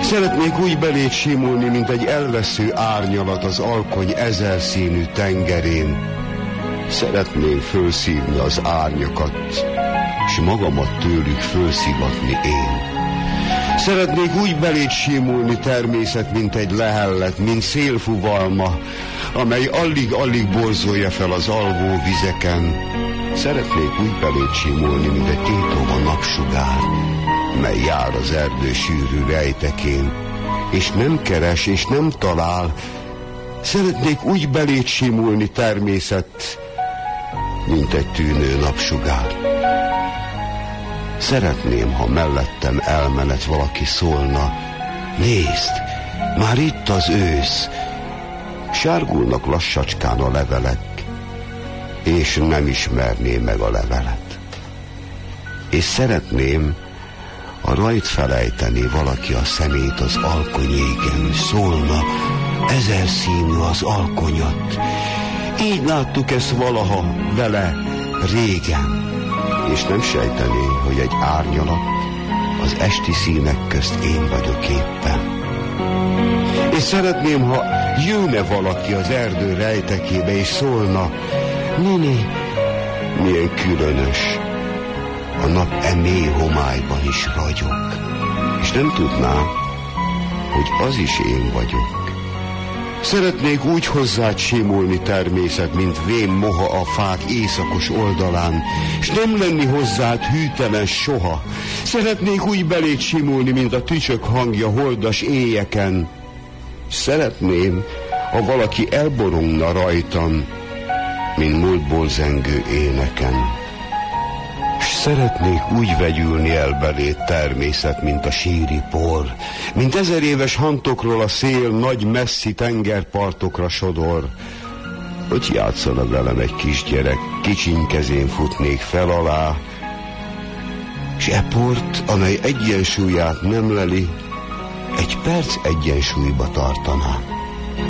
Szeretnék úgy beléd simulni, mint egy elvesző árnyalat az alkony ezerszínű tengerén. Szeretném fölszívni az árnyakat, s magamat tőlük fölszivatni én. Szeretnék úgy beléd simulni természet, mint egy lehellet, mint szélfuvalma, amely alig-alig borzolja fel az alvó vizeken. Szeretnék úgy beléd simulni, mint egy tétova napsugár, mely jár az erdő sűrű rejtekén, és nem keres, és nem talál. Szeretnék úgy beléd simulni természet, mint egy tűnő napsugár. Szeretném, ha mellettem elmenet valaki szólna: nézd, már itt az ősz, sárgulnak lassacskán a levelek, és nem ismerné meg a levelet. És szeretném, ha rajt felejteni valaki a szemét az alkonyégen, szólna: ezerszínű az alkonyat. Így láttuk ezt valaha vele régen, és nem sejtené, hogy egy árnyalat az esti színek közt én vagyok éppen. És szeretném, ha jönne valaki az erdő rejtekébe, és szólna: Nini, milyen különös, a nap mély homályban is ragyog, és nem tudnám, hogy az is én vagyok. Szeretnék úgy hozzád simulni természet, mint vén moha a fák északos oldalán, és nem lenni hozzád hűtelen soha. Szeretnék úgy beléd simulni, mint a tücsök hangja holdas éjeken. Szeretném, ha valaki elborongna rajtam, mint múltból zengő éneken. S szeretnék úgy vegyülni el beléd természet, mint a síri por, mint 1000 éves hantokról a szél nagy messzi tengerpartokra sodor. Hogy játszana velem egy kisgyerek, kicsiny kezén futnék fel alá, s e port, amely egyensúlyát nem leli, egy perc egyensúlyba tartaná.